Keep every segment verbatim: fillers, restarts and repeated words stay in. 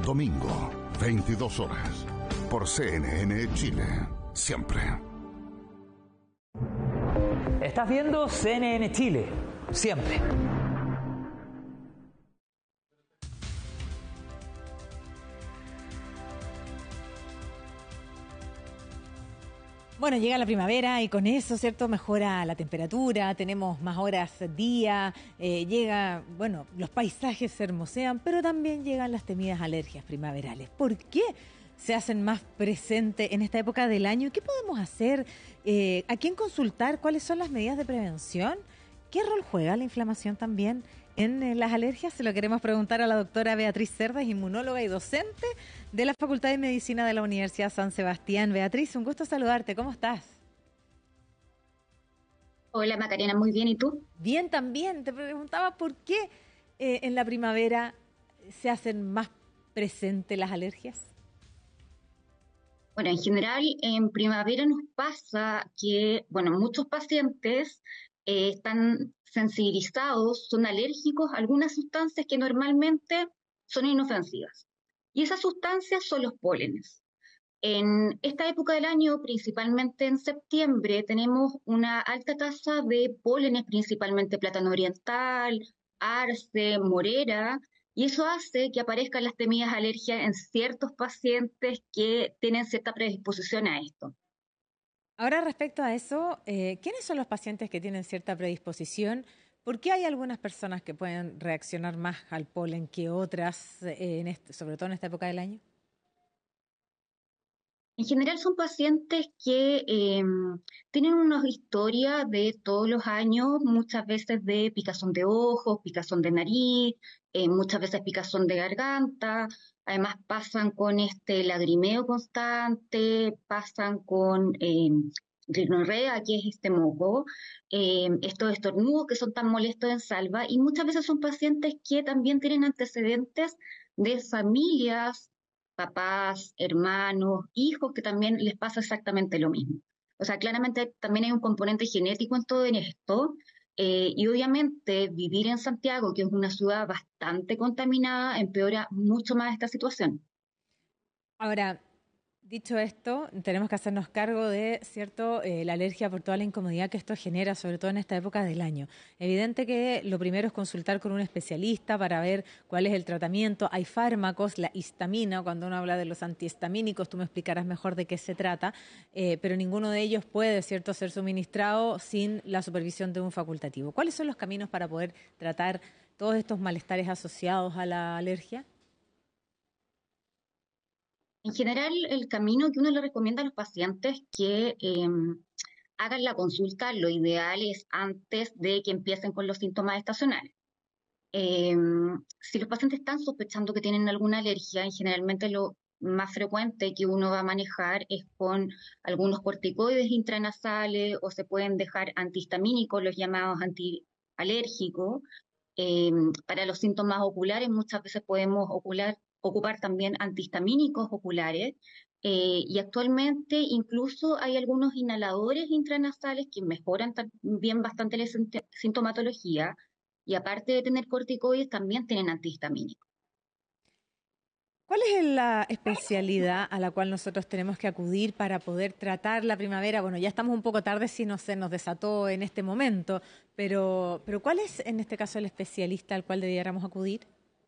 Domingo, veintidós horas, por C N N Chile, siempre. Estás viendo C N N Chile, siempre. Bueno, llega la primavera y con eso, ¿cierto?, mejora la temperatura, tenemos más horas día, eh, llega, bueno, los paisajes se hermosean, pero también llegan las temidas alergias primaverales. ¿Por qué se hacen más presentes en esta época del año? ¿Qué podemos hacer? Eh, ¿A quién consultar? ¿Cuáles son las medidas de prevención? ¿Qué rol juega la inflamación también en eh, las alergias? Se lo queremos preguntar a la doctora Beatriz Cerdas, inmunóloga y docente de la Facultad de Medicina de la Universidad San Sebastián. Beatriz, un gusto saludarte. ¿Cómo estás? Hola Macarena, muy bien. ¿Y tú? Bien también. Te preguntaba por qué eh, en la primavera se hacen más presentes las alergias. Bueno, en general en primavera nos pasa que, bueno, muchos pacientes eh, están sensibilizados, son alérgicos a algunas sustancias que normalmente son inofensivas. Y esas sustancias son los pólenes. En esta época del año, principalmente en septiembre, tenemos una alta tasa de pólenes, principalmente plátano oriental, arce, morera, y eso hace que aparezcan las temidas alergias en ciertos pacientes que tienen cierta predisposición a esto. Ahora, respecto a eso, eh, ¿quiénes son los pacientes que tienen cierta predisposición? ¿Por qué hay algunas personas que pueden reaccionar más al polen que otras, eh, en este, sobre todo en esta época del año? En general son pacientes que eh, tienen una historia de todos los años, muchas veces de picazón de ojos, picazón de nariz, eh, muchas veces picazón de garganta. Además pasan con este lagrimeo constante, pasan con eh, rinorrea, que es este moco, eh, estos estornudos que son tan molestos en salva, y muchas veces son pacientes que también tienen antecedentes de familias, papás, hermanos, hijos, que también les pasa exactamente lo mismo. O sea, claramente también hay un componente genético en todo en esto, eh, y obviamente vivir en Santiago, que es una ciudad bastante contaminada, empeora mucho más esta situación. Ahora, dicho esto, tenemos que hacernos cargo de, cierto, eh, la alergia por toda la incomodidad que esto genera, sobre todo en esta época del año. Evidente que lo primero es consultar con un especialista para ver cuál es el tratamiento. Hay fármacos, la histamina, cuando uno habla de los antihistamínicos, tú me explicarás mejor de qué se trata, eh, pero ninguno de ellos puede, cierto, ser suministrado sin la supervisión de un facultativo. ¿Cuáles son los caminos para poder tratar todos estos malestares asociados a la alergia? En general, el camino que uno le recomienda a los pacientes que eh, hagan la consulta, lo ideal es antes de que empiecen con los síntomas estacionales. Eh, si los pacientes están sospechando que tienen alguna alergia, en generalmente lo más frecuente que uno va a manejar es con algunos corticoides intranasales, o se pueden dejar antihistamínicos, los llamados antialérgicos. Eh, para los síntomas oculares muchas veces podemos ocular, ocupar también antihistamínicos oculares, eh, y actualmente incluso hay algunos inhaladores intranasales que mejoran también bastante la sintomatología, y aparte de tener corticoides también tienen antihistamínicos. ¿Cuál es la especialidad a la cual nosotros tenemos que acudir para poder tratar la primavera? Bueno, ya estamos un poco tarde si no se nos desató en este momento, pero, pero ¿cuál es en este caso el especialista al cual debiéramos acudir?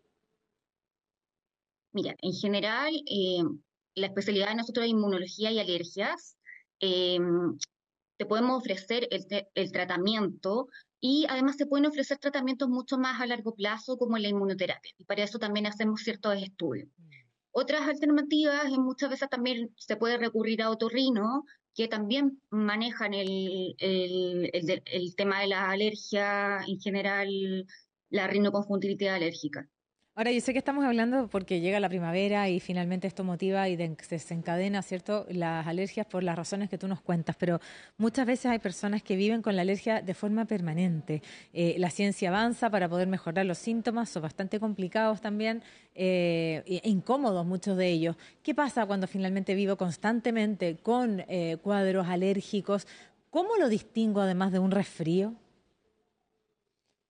Mira, en general, eh, la especialidad de nosotros de inmunología y alergias, eh, te podemos ofrecer el, el tratamiento, y además se pueden ofrecer tratamientos mucho más a largo plazo como la inmunoterapia, y para eso también hacemos ciertos estudios. Otras alternativas, muchas veces también se puede recurrir a otorrino, que también manejan el, el, el, el tema de la alergia en general, la rinoconjuntivitis alérgica. Ahora, yo sé que estamos hablando porque llega la primavera y finalmente esto motiva y de, se desencadena, ¿cierto?, las alergias por las razones que tú nos cuentas, pero muchas veces hay personas que viven con la alergia de forma permanente. Eh, la ciencia avanza para poder mejorar los síntomas, son bastante complicados también, eh, e incómodos muchos de ellos. ¿Qué pasa cuando finalmente vivo constantemente con eh, cuadros alérgicos? ¿Cómo lo distingo además de un resfrío?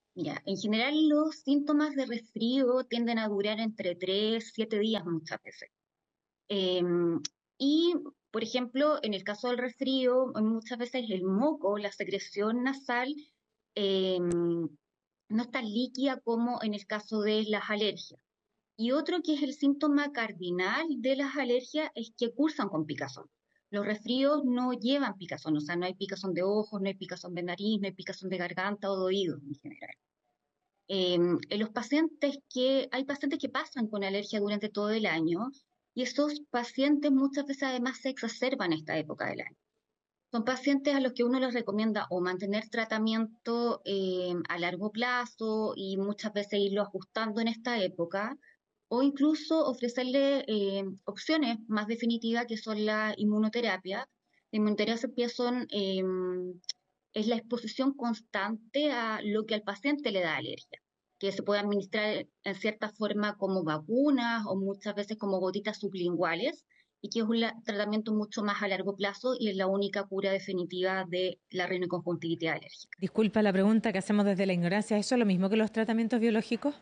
Mira, en general los síntomas de resfrío tienden a durar entre tres, siete días muchas veces. Eh, y, por ejemplo, en el caso del resfrío, muchas veces el moco, la secreción nasal, eh, no es tan líquida como en el caso de las alergias. Y otro que es el síntoma cardinal de las alergias es que cursan con picazón. Los resfríos no llevan picazón, o sea, no hay picazón de ojos, no hay picazón de nariz, no hay picazón de garganta o de oídos en general. Eh, en los pacientes que, hay pacientes que pasan con alergia durante todo el año y esos pacientes muchas veces además se exacerban en esta época del año. Son pacientes a los que uno les recomienda o mantener tratamiento eh, a largo plazo y muchas veces irlo ajustando en esta época, o incluso ofrecerle eh, opciones más definitivas que son la inmunoterapia. La inmunoterapia son, eh, es la exposición constante a lo que al paciente le da alergia, que se puede administrar en cierta forma como vacunas o muchas veces como gotitas sublinguales, y que es un tratamiento mucho más a largo plazo y es la única cura definitiva de la rinoconjuntivitis alérgica. Disculpa la pregunta que hacemos desde la ignorancia, ¿eso es lo mismo que los tratamientos biológicos?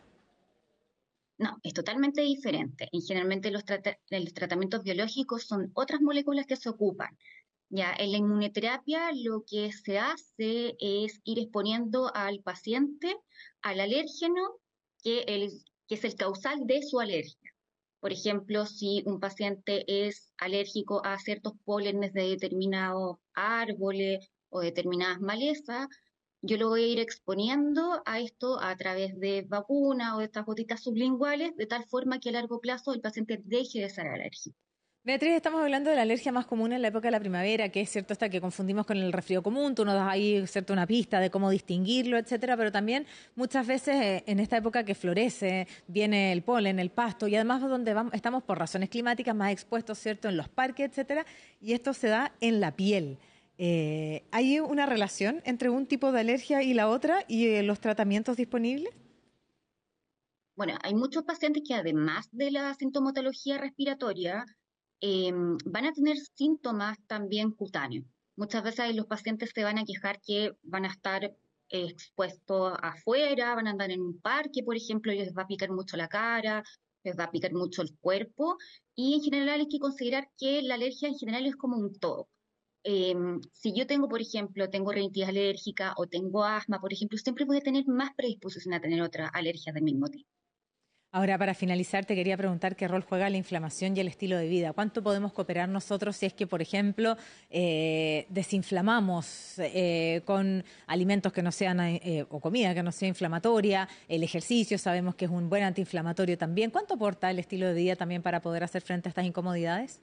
No, es totalmente diferente. Y generalmente los, trata los tratamientos biológicos son otras moléculas que se ocupan. Ya, en la inmunoterapia lo que se hace es ir exponiendo al paciente al alérgeno que, el, que es el causal de su alergia. Por ejemplo, si un paciente es alérgico a ciertos pólenes de determinados árboles o determinadas malezas, yo lo voy a ir exponiendo a esto a través de vacunas o de estas gotitas sublinguales, de tal forma que a largo plazo el paciente deje de ser alérgico. Beatriz, estamos hablando de la alergia más común en la época de la primavera, que es cierto esta que confundimos con el resfrío común. Tú nos das ahí cierto una pista de cómo distinguirlo, etcétera, pero también muchas veces eh, en esta época que florece, viene el polen, el pasto, y además donde vamos, estamos por razones climáticas más expuestos, cierto, en los parques, etcétera, y esto se da en la piel. Eh, ¿Hay una relación entre un tipo de alergia y la otra y eh, los tratamientos disponibles? Bueno, hay muchos pacientes que además de la sintomatología respiratoria, eh, van a tener síntomas también cutáneos. Muchas veces los pacientes se van a quejar que van a estar eh, expuestos afuera, van a andar en un parque, por ejemplo, y les va a picar mucho la cara, les va a picar mucho el cuerpo, y en general hay que considerar que la alergia en general es como un todo. Eh, si yo tengo, por ejemplo, tengo rinitis alérgica o tengo asma, por ejemplo, siempre voy a tener más predisposición a tener otra alergia del mismo tipo. Ahora, para finalizar, te quería preguntar qué rol juega la inflamación y el estilo de vida. ¿Cuánto podemos cooperar nosotros si es que, por ejemplo, eh, desinflamamos eh, con alimentos que no sean, eh, o comida que no sea inflamatoria? El ejercicio sabemos que es un buen antiinflamatorio también. ¿Cuánto aporta el estilo de vida también para poder hacer frente a estas incomodidades?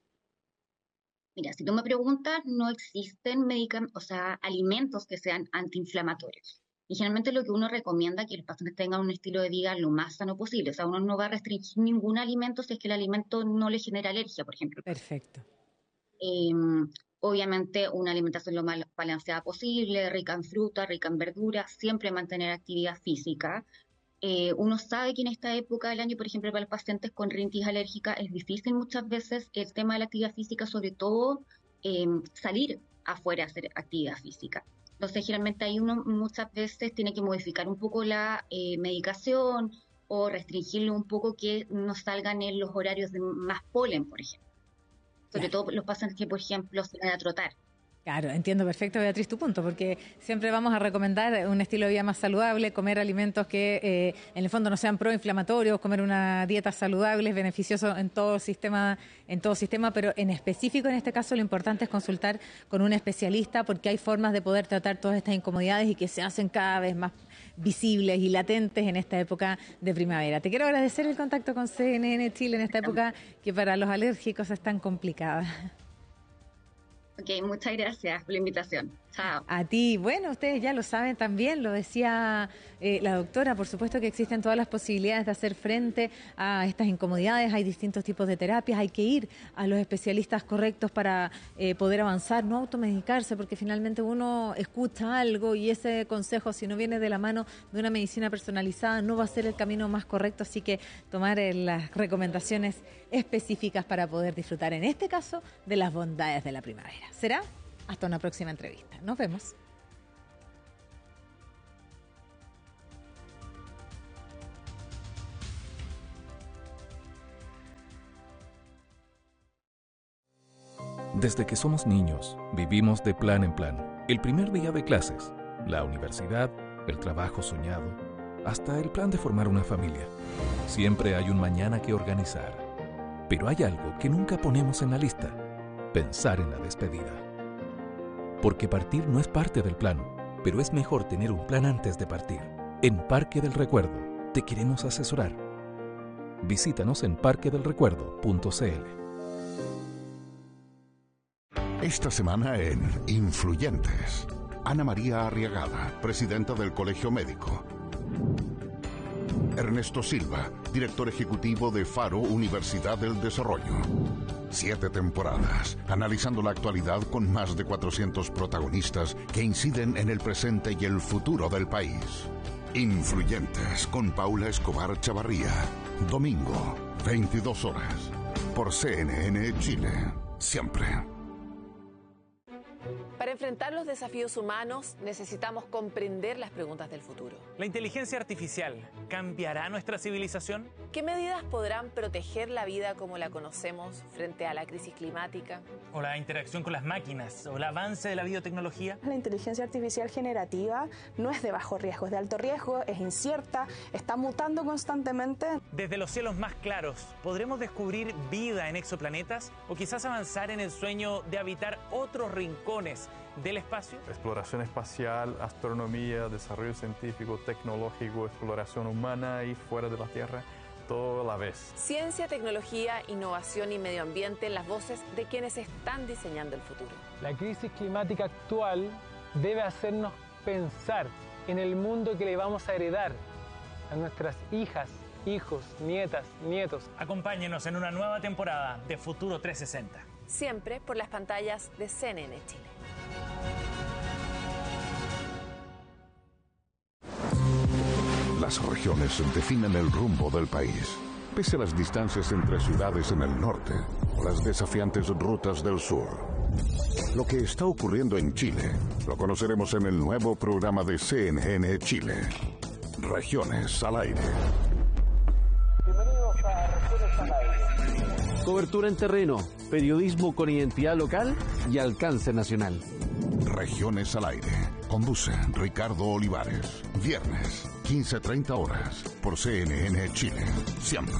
Mira, si tú me preguntas, no existen medicamentos, o sea, alimentos que sean antiinflamatorios. Y generalmente lo que uno recomienda es que los pacientes tengan un estilo de vida lo más sano posible. O sea, uno no va a restringir ningún alimento si es que el alimento no le genera alergia, por ejemplo. Perfecto. Eh, obviamente una alimentación lo más balanceada posible, rica en fruta, rica en verdura, siempre mantener actividad física. Eh, uno sabe que en esta época del año, por ejemplo, para los pacientes con rinitis alérgica es difícil muchas veces el tema de la actividad física, sobre todo eh, salir afuera a hacer actividad física. Entonces, generalmente ahí uno muchas veces tiene que modificar un poco la eh, medicación o restringirlo un poco que no salgan en los horarios de más polen, por ejemplo. Sobre Claro. todo los pacientes que, por ejemplo, se van a trotar. Claro, entiendo perfecto, Beatriz, tu punto, porque siempre vamos a recomendar un estilo de vida más saludable, comer alimentos que eh, en el fondo no sean proinflamatorios, comer una dieta saludable es beneficioso en todo sistema, en todo sistema, pero en específico en este caso lo importante es consultar con un especialista porque hay formas de poder tratar todas estas incomodidades y que se hacen cada vez más visibles y latentes en esta época de primavera. Te quiero agradecer el contacto con C N N Chile en esta época que para los alérgicos es tan complicada. Ok, muchas gracias por la invitación. Chao. A ti, bueno, ustedes ya lo saben también, lo decía eh, la doctora, por supuesto que existen todas las posibilidades de hacer frente a estas incomodidades, hay distintos tipos de terapias, hay que ir a los especialistas correctos para eh, poder avanzar, no automedicarse, porque finalmente uno escucha algo y ese consejo, si no viene de la mano de una medicina personalizada, no va a ser el camino más correcto, así que tomar eh, las recomendaciones específicas para poder disfrutar, en este caso, de las bondades de la primavera. ¿Será? Hasta una próxima entrevista. Nos vemos. Desde que somos niños, vivimos de plan en plan. El primer día de clases, la universidad, el trabajo soñado, hasta el plan de formar una familia. Siempre hay un mañana que organizar. Pero hay algo que nunca ponemos en la lista: pensar en la despedida. Porque partir no es parte del plan, pero es mejor tener un plan antes de partir. En Parque del Recuerdo te queremos asesorar. Visítanos en parque del recuerdo punto c l. Esta semana en Influyentes, Ana María Arriagada, presidenta del Colegio Médico. Ernesto Silva, director ejecutivo de Faro Universidad del Desarrollo. Siete temporadas, analizando la actualidad con más de cuatrocientos protagonistas que inciden en el presente y el futuro del país. Influyentes, con Paula Escobar Chavarría. Domingo, veintidós horas. Por C N N Chile. Siempre. Para enfrentar los desafíos humanos, necesitamos comprender las preguntas del futuro. ¿La inteligencia artificial cambiará nuestra civilización? ¿Qué medidas podrán proteger la vida como la conocemos frente a la crisis climática? ¿O la interacción con las máquinas? ¿O el avance de la biotecnología? La inteligencia artificial generativa no es de bajo riesgo, es de alto riesgo, es incierta, está mutando constantemente. Desde los cielos más claros, ¿podremos descubrir vida en exoplanetas? ¿O quizás avanzar en el sueño de habitar otros rincones del espacio? Exploración espacial, astronomía, desarrollo científico, tecnológico, exploración humana y fuera de la Tierra, todo a la vez. Ciencia, tecnología, innovación y medio ambiente, las voces de quienes están diseñando el futuro. La crisis climática actual debe hacernos pensar en el mundo que le vamos a heredar a nuestras hijas, hijos, nietas, nietos. Acompáñenos en una nueva temporada de Futuro trescientos sesenta. Siempre por las pantallas de C N N Chile. Las regiones definen el rumbo del país, pese a las distancias entre ciudades en el norte o las desafiantes rutas del sur. Lo que está ocurriendo en Chile lo conoceremos en el nuevo programa de C N N Chile, Regiones al Aire. Bienvenidos a Regiones al Aire. Cobertura en terreno, periodismo con identidad local y alcance nacional. Regiones al Aire. Conduce Ricardo Olivares. Viernes, quince treinta horas, por C N N Chile. Siempre.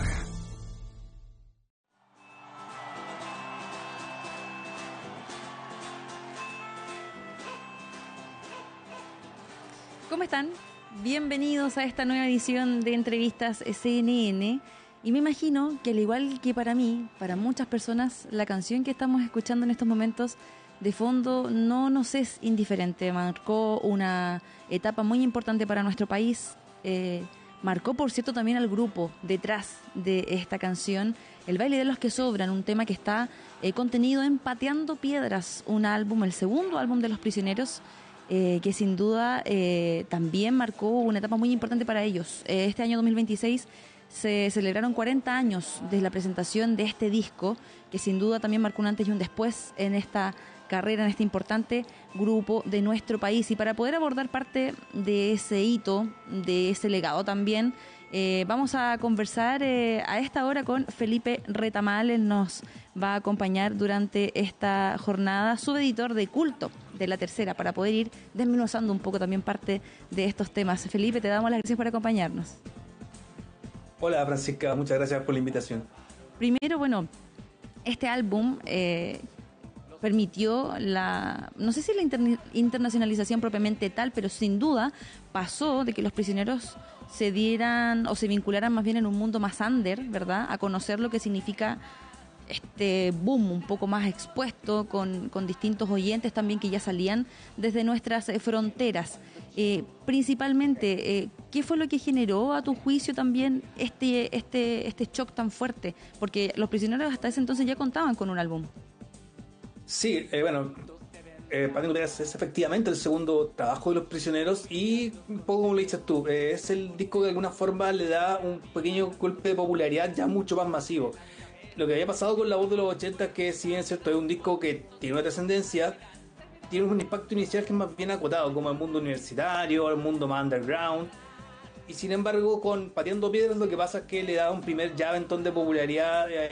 ¿Cómo están? Bienvenidos a esta nueva edición de Entrevistas C N N. Y me imagino que al igual que para mí, para muchas personas, la canción que estamos escuchando en estos momentos de fondo no nos es indiferente. Marcó una etapa muy importante para nuestro país. Eh, marcó, por cierto, también al grupo detrás de esta canción, El Baile de los que Sobran, un tema que está eh, contenido en Pateando Piedras, un álbum, el segundo álbum de Los Prisioneros, eh, que sin duda eh, también marcó una etapa muy importante para ellos. Eh, este año dos mil veintiséis se celebraron cuarenta años desde la presentación de este disco, que sin duda también marcó un antes y un después en esta carrera, en este importante grupo de nuestro país. Y para poder abordar parte de ese hito, de ese legado también, eh, vamos a conversar eh, a esta hora con Felipe Retamal. Él nos va a acompañar durante esta jornada, subeditor de Culto de La Tercera, para poder ir desmenuzando un poco también parte de estos temas. Felipe, te damos las gracias por acompañarnos. Hola Francisca, muchas gracias por la invitación. Primero, bueno, este álbum eh, permitió la, no sé si la inter- internacionalización propiamente tal, pero sin duda pasó de que los prisioneros se dieran o se vincularan más bien en un mundo más under, ¿verdad? A conocer lo que significa este boom un poco más expuesto, con, con distintos oyentes también que ya salían desde nuestras eh, fronteras. Eh, principalmente, eh, ¿qué fue lo que generó a tu juicio también este, este, este shock tan fuerte? Porque los prisioneros hasta ese entonces ya contaban con un álbum. Sí, eh, bueno, eh, Pateando Piedras es efectivamente el segundo trabajo de Los Prisioneros y un poco como lo dices tú, eh, es el disco que de alguna forma le da un pequeño golpe de popularidad ya mucho más masivo. Lo que había pasado con La Voz de los ochenta, que si bien es cierto es un disco que tiene una trascendencia, tiene un impacto inicial que es más bien acotado, como el mundo universitario, el mundo más underground. Y sin embargo, con Pateando Piedras lo que pasa es que le da un primer ya aventón de popularidad eh,